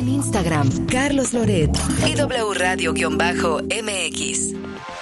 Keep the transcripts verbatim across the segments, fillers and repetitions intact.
en Instagram, Carlos Loret y W Radio-M X.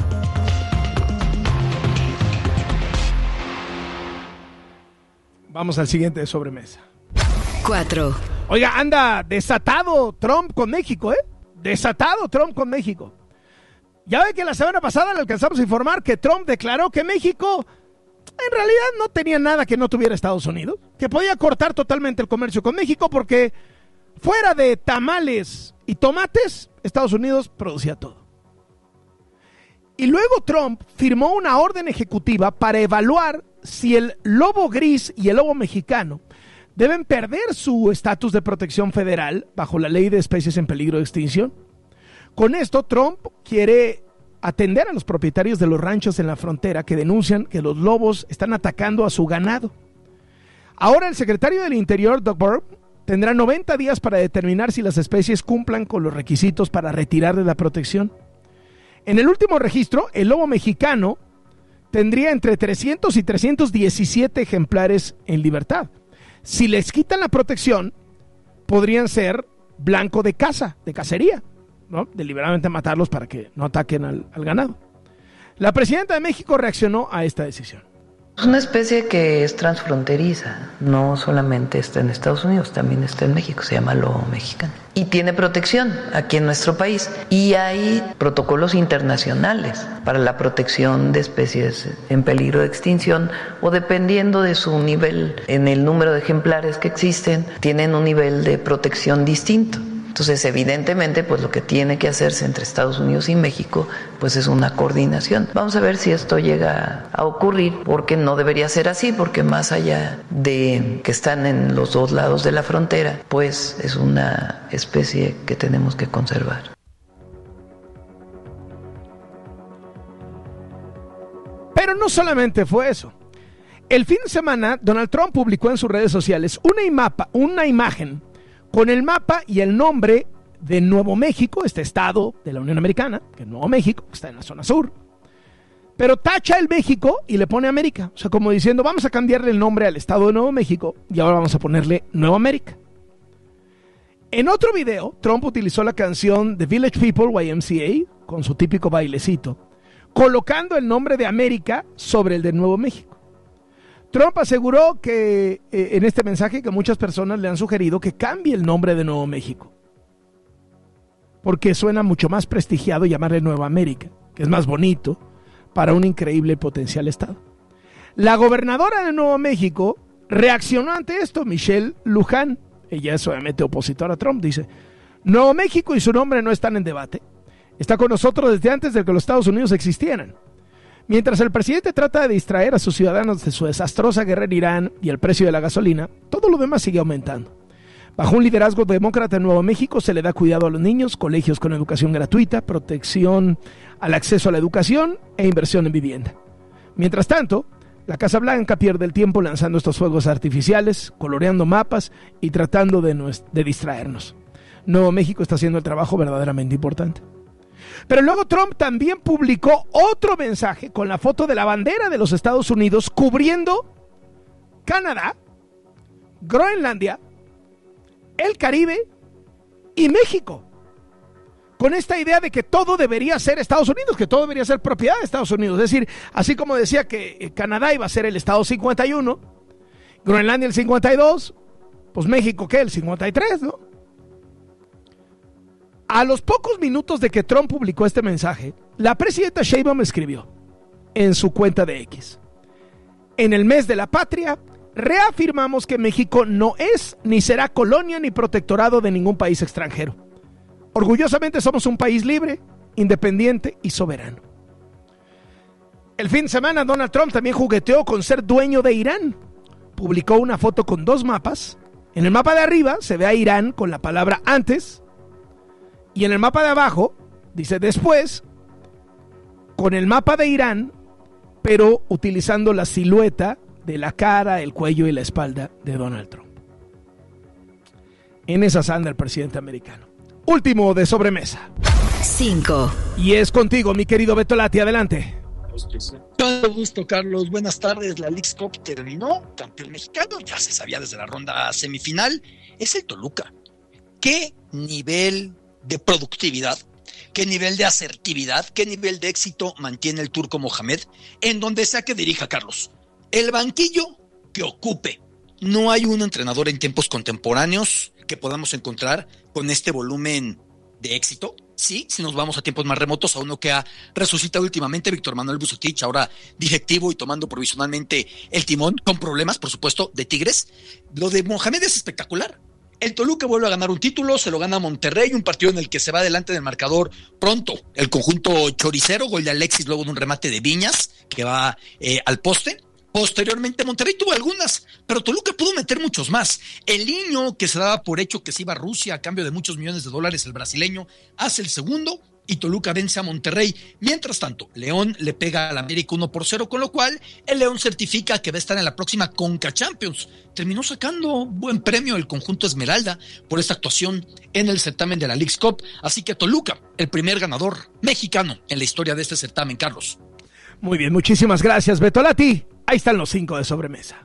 Vamos al siguiente de sobremesa. cuatro. Oiga, anda desatado Trump con México, ¿eh? Desatado Trump con México. Ya ve que la semana pasada le alcanzamos a informar que Trump declaró que México en realidad no tenía nada que no tuviera Estados Unidos, que podía cortar totalmente el comercio con México porque fuera de tamales y tomates, Estados Unidos producía todo. Y luego Trump firmó una orden ejecutiva para evaluar si el lobo gris y el lobo mexicano deben perder su estatus de protección federal bajo la ley de especies en peligro de extinción. Con esto, Trump quiere atender a los propietarios de los ranchos en la frontera que denuncian que los lobos están atacando a su ganado. Ahora el secretario del Interior, Doug Burke, tendrá noventa días para determinar si las especies cumplan con los requisitos para retirarle la protección. En el último registro, el lobo mexicano tendría entre trescientos y trescientos diecisiete ejemplares en libertad. Si les quitan la protección, podrían ser blanco de caza, de cacería, ¿no? Deliberadamente matarlos para que no ataquen al, al ganado. La presidenta de México reaccionó a esta decisión. Es una especie que es transfronteriza, no solamente está en Estados Unidos, también está en México, se llama lobo mexicano. Y tiene protección aquí en nuestro país. Y hay protocolos internacionales para la protección de especies en peligro de extinción o dependiendo de su nivel, en el número de ejemplares que existen, tienen un nivel de protección distinto. Entonces, evidentemente, pues lo que tiene que hacerse entre Estados Unidos y México, pues es una coordinación. Vamos a ver si esto llega a ocurrir, porque no debería ser así, porque más allá de que están en los dos lados de la frontera, pues es una especie que tenemos que conservar. Pero no solamente fue eso. El fin de semana, Donald Trump publicó en sus redes sociales una, imapa, una imagen con el mapa y el nombre de Nuevo México, este estado de la Unión Americana, que es Nuevo México, que está en la zona sur, pero tacha el México y le pone América, o sea, como diciendo, vamos a cambiarle el nombre al estado de Nuevo México y ahora vamos a ponerle Nueva América. En otro video, Trump utilizó la canción The Village People Y M C A, con su típico bailecito, colocando el nombre de América sobre el de Nuevo México. Trump aseguró que eh, en este mensaje que muchas personas le han sugerido que cambie el nombre de Nuevo México, porque suena mucho más prestigiado llamarle Nueva América, que es más bonito para un increíble potencial estado. La gobernadora de Nuevo México reaccionó ante esto, Michelle Lujan. Ella es obviamente opositora a Trump. Dice: Nuevo México y su nombre no están en debate. Está con nosotros desde antes de que los Estados Unidos existieran. Mientras el presidente trata de distraer a sus ciudadanos de su desastrosa guerra en Irán y el precio de la gasolina, todo lo demás sigue aumentando. Bajo un liderazgo demócrata en Nuevo México se le da cuidado a los niños, colegios con educación gratuita, protección al acceso a la educación e inversión en vivienda. Mientras tanto, la Casa Blanca pierde el tiempo lanzando estos fuegos artificiales, coloreando mapas y tratando de, nues- de distraernos. Nuevo México está haciendo el trabajo verdaderamente importante. Pero luego Trump también publicó otro mensaje con la foto de la bandera de los Estados Unidos cubriendo Canadá, Groenlandia, el Caribe y México. Con esta idea de que todo debería ser Estados Unidos, que todo debería ser propiedad de Estados Unidos. Es decir, así como decía que Canadá iba a ser el estado cincuenta y uno, Groenlandia el cincuenta y dos, pues México, ¿qué? El cincuenta y tres, ¿no? A los pocos minutos de que Trump publicó este mensaje, la presidenta Sheinbaum escribió en su cuenta de X: en el mes de la patria, reafirmamos que México no es ni será colonia ni protectorado de ningún país extranjero. Orgullosamente somos un país libre, independiente y soberano. El fin de semana Donald Trump también jugueteó con ser dueño de Irán. Publicó una foto con dos mapas. En el mapa de arriba se ve a Irán con la palabra antes, y en el mapa de abajo dice después, con el mapa de Irán, pero utilizando la silueta de la cara, el cuello y la espalda de Donald Trump. En esas anda el presidente americano. Último de sobremesa. cinco. Y es contigo, mi querido Beto Lati, adelante. Todo gusto, Carlos. Buenas tardes. La Leagues Cup terminó. Campeón mexicano, ya se sabía desde la ronda semifinal, es el Toluca. ¿qué nivel de productividad, qué nivel de asertividad, qué nivel de éxito mantiene el Turco Mohamed en donde sea que dirija, Carlos? El banquillo que ocupe. No hay un entrenador en tiempos contemporáneos que podamos encontrar con este volumen de éxito. Sí, si nos vamos a tiempos más remotos, a uno que ha resucitado últimamente, Víctor Manuel Vucetich, ahora directivo y tomando provisionalmente el timón, con problemas, por supuesto, de Tigres. Lo de Mohamed es espectacular. El Toluca vuelve a ganar un título, se lo gana a Monterrey, un partido en el que se va adelante del marcador pronto. El conjunto choricero, gol de Alexis luego de un remate de Viñas, que va eh, al poste. Posteriormente Monterrey tuvo algunas, pero Toluca pudo meter muchos más. El niño que se daba por hecho que se iba a Rusia a cambio de muchos millones de dólares, el brasileño, hace el segundo y Toluca vence a Monterrey. Mientras tanto, León le pega al América uno por cero, con lo cual el León certifica que va a estar en la próxima Conca Champions. Terminó sacando buen premio el conjunto Esmeralda por esta actuación en el certamen de la Leagues Cup. Así que Toluca, el primer ganador mexicano en la historia de este certamen, Carlos. Muy bien, muchísimas gracias, Betolati. Ahí están los cinco de sobremesa.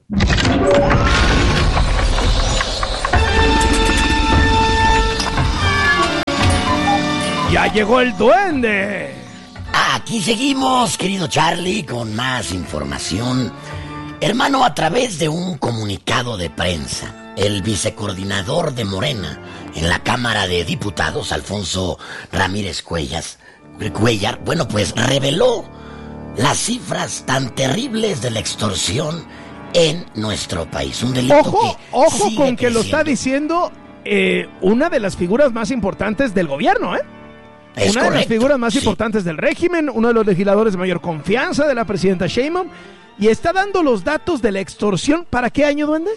¡Ya llegó el duende! Aquí seguimos, querido Charlie, con más información. Hermano, a través de un comunicado de prensa, el vicecoordinador de Morena en la Cámara de Diputados, Alfonso Ramírez Cuellas, Cuellar, bueno, pues reveló las cifras tan terribles de la extorsión en nuestro país. Un delito ojo, que ojo sigue con que creciendo. lo está diciendo eh, una de las figuras más importantes del gobierno, ¿eh? Es una correcto, de las figuras más sí. importantes del régimen, uno de los legisladores de mayor confianza de la presidenta Sheinbaum, y está dando los datos de la extorsión. ¿Para qué año, duende?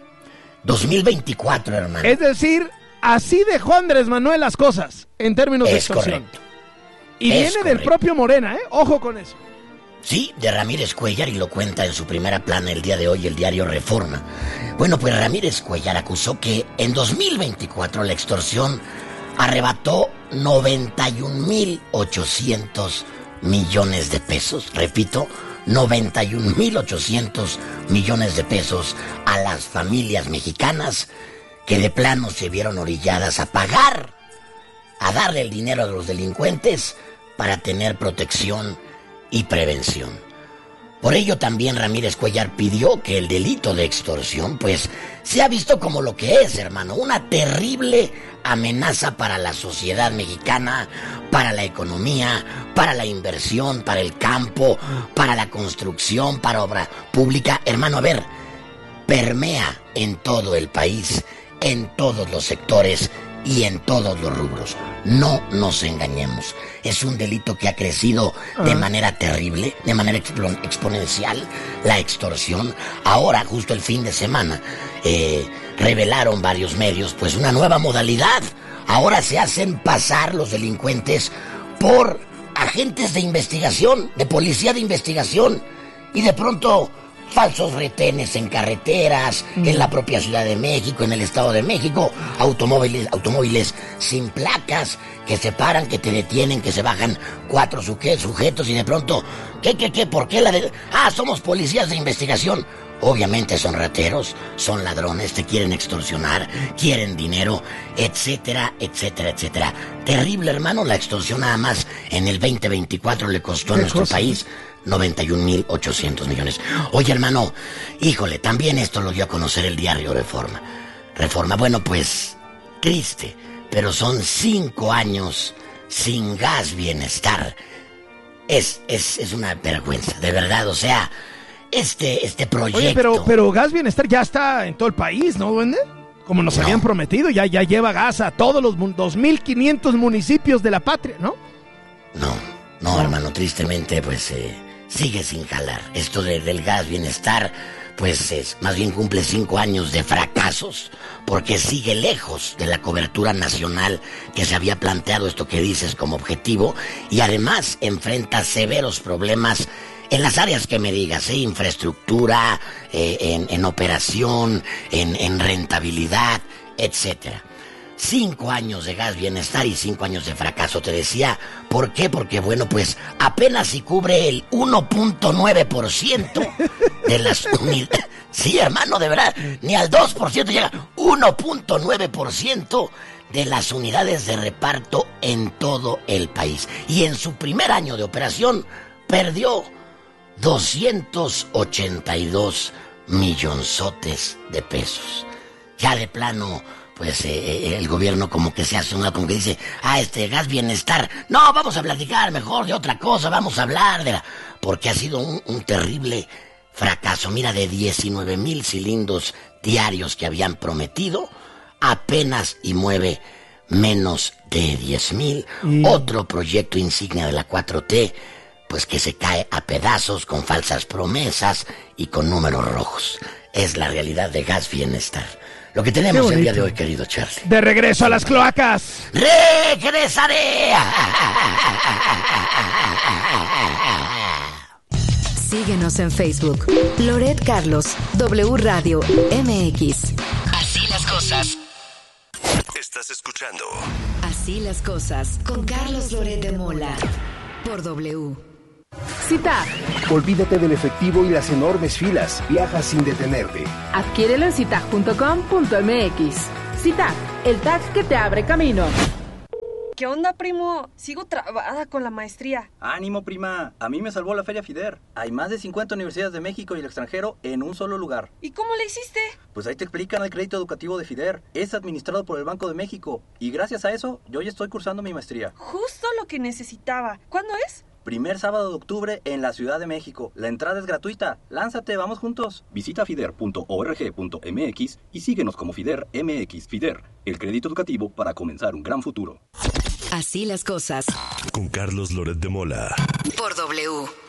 dos mil veinticuatro, hermano. Es decir, así dejó Andrés Manuel las cosas en términos de Es extorsión. correcto. Y Es viene correcto. del propio Morena, ¿eh? Ojo con eso. Sí, de Ramírez Cuellar, y lo cuenta en su primera plana el día de hoy el diario Reforma. Bueno, pues Ramírez Cuellar acusó que en dos mil veinticuatro la extorsión arrebató noventa y un mil ochocientos millones de pesos. Repito, noventa y un mil ochocientos millones de pesos a las familias mexicanas que de plano se vieron orilladas a pagar, a darle el dinero a los delincuentes para tener protección y prevención. Por ello también Ramírez Cuellar pidió que el delito de extorsión pues sea visto como lo que es, hermano, una terrible amenaza para la sociedad mexicana, para la economía, para la inversión, para el campo, para la construcción, para obra pública. Hermano, a ver, permea en todo el país, en todos los sectores y en todos los rubros. No nos engañemos. Es un delito que ha crecido de manera terrible, de manera expo- exponencial, la extorsión. Ahora, justo el fin de semana, eh, revelaron varios medios, pues una nueva modalidad. Ahora se hacen pasar los delincuentes por agentes de investigación, de policía de investigación, y de pronto falsos retenes en carreteras, mm. en la propia Ciudad de México, en el Estado de México, automóviles, automóviles sin placas, que se paran, que te detienen, que se bajan cuatro sujetos y de pronto, ¿qué, qué, qué? ¿Por qué la de...? Ah, somos policías de investigación. Obviamente son rateros, son ladrones, te quieren extorsionar, quieren dinero, etcétera, etcétera, etcétera. Terrible, hermano, la extorsión nada más en el veinte veinticuatro le costó a nuestro cosa? país noventa y un mil ochocientos millones. Oye, hermano, híjole, también esto lo dio a conocer el diario Reforma. Reforma, bueno, pues, triste, pero son cinco años sin gas bienestar. Es, es, es una vergüenza, de verdad, o sea, este, este proyecto... Oye, pero, pero Gas Bienestar ya está en todo el país, ¿no, duende? Como nos no. habían prometido, ya, ya lleva gas a todos los dos mil quinientos municipios de la patria, ¿no? No, no, no. hermano, tristemente, pues... Eh, sigue sin jalar. Esto de, del Gas Bienestar, pues es, más bien cumple cinco años de fracasos, porque sigue lejos de la cobertura nacional que se había planteado, esto que dices, como objetivo, y además enfrenta severos problemas en las áreas que me digas, ¿eh? Infraestructura, eh, en, en operación, en, en rentabilidad, etcétera. Cinco años de Gas Bienestar y cinco años de fracaso, te decía. ¿Por qué? Porque, bueno, pues apenas si cubre el uno punto nueve por ciento de las unidades. Sí, hermano, de verdad, ni al dos por ciento llega. uno punto nueve por ciento de las unidades de reparto en todo el país. Y en su primer año de operación perdió doscientos ochenta y dos millonzotes de pesos. Ya de plano, pues eh, el gobierno como que se hace una, como que dice, ah, este gas bienestar. No, vamos a platicar mejor de otra cosa, vamos a hablar de la... Porque ha sido un, un terrible fracaso. Mira, de diecinueve mil cilindros diarios que habían prometido, apenas y mueve menos de diez mil. Mm. Otro proyecto insignia de la cuatro T, pues que se cae a pedazos con falsas promesas y con números rojos. Es la realidad de Gas Bienestar. Lo que tenemos el día de hoy, querido Charlie. De regreso a las cloacas. ¡Regresaré! Síguenos en Facebook. Loret Carlos, W Radio M X. Así las cosas. Estás escuchando Así las cosas con Carlos Loret de Mola por W. Citac. Olvídate del efectivo y las enormes filas. Viaja sin detenerte. Adquiérelo en citac punto com punto m x. Citac, el tag que te abre camino. ¿Qué onda, primo? Sigo trabada con la maestría. ¡Ánimo, prima! A mí me salvó la Feria FIDER. Hay más de cincuenta universidades de México y el extranjero en un solo lugar. ¿Y cómo le hiciste? Pues ahí te explican el crédito educativo de FIDER. Es administrado por el Banco de México. Y gracias a eso, yo ya estoy cursando mi maestría. Justo lo que necesitaba. ¿Cuándo es? Primer sábado de octubre en la Ciudad de México. La entrada es gratuita. Lánzate, vamos juntos. Visita fider punto org punto m x y síguenos como FIDER M X. FIDER, el crédito educativo para comenzar un gran futuro. Así las cosas. Con Carlos Loret de Mola. Por W.